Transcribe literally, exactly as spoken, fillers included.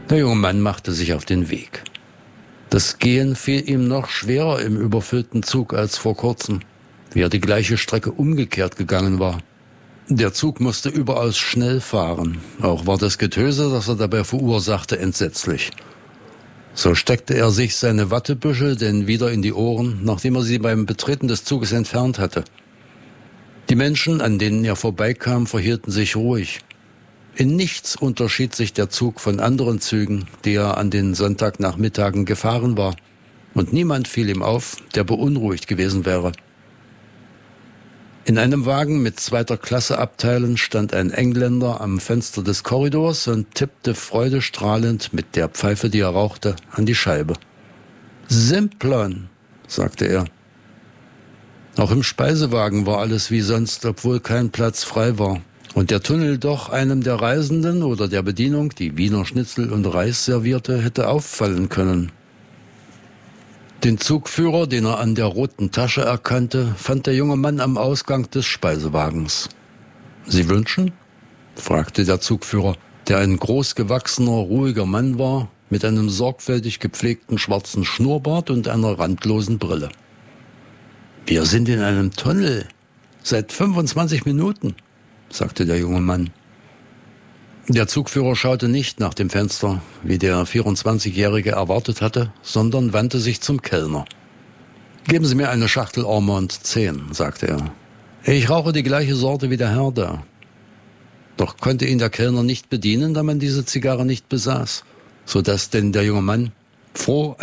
Der junge Mann machte sich auf den Weg. Das Gehen fiel ihm noch schwerer im überfüllten Zug als vor kurzem, wie er die gleiche Strecke umgekehrt gegangen war. Der Zug musste überaus schnell fahren. Auch war das Getöse, das er dabei verursachte, entsetzlich. So steckte er sich seine Wattebüschel denn wieder in die Ohren, nachdem er sie beim Betreten des Zuges entfernt hatte. Die Menschen, an denen er vorbeikam, verhielten sich ruhig. In nichts unterschied sich der Zug von anderen Zügen, die er an den Sonntagnachmittagen gefahren war. Und niemand fiel ihm auf, der beunruhigt gewesen wäre. In einem Wagen mit zweiter Klasse Abteilen stand ein Engländer am Fenster des Korridors und tippte freudestrahlend mit der Pfeife, die er rauchte, an die Scheibe. »Simplon«, sagte er. Auch im Speisewagen war alles wie sonst, obwohl kein Platz frei war. Und der Tunnel doch einem der Reisenden oder der Bedienung, die Wiener Schnitzel und Reis servierte, hätte auffallen können. Den Zugführer, den er an der roten Tasche erkannte, fand der junge Mann am Ausgang des Speisewagens. »Sie wünschen?« fragte der Zugführer, der ein großgewachsener, ruhiger Mann war, mit einem sorgfältig gepflegten schwarzen Schnurrbart und einer randlosen Brille. »Wir sind in einem Tunnel, seit fünfundzwanzig Minuten«, sagte der junge Mann. Der Zugführer schaute nicht nach dem Fenster, wie der vierundzwanzigjährige erwartet hatte, sondern wandte sich zum Kellner. »Geben Sie mir eine Schachtel Ormond zehn«, sagte er. »Ich rauche die gleiche Sorte wie der Herr da.« Doch konnte ihn der Kellner nicht bedienen, da man diese Zigarre nicht besaß, so dass denn der junge Mann froh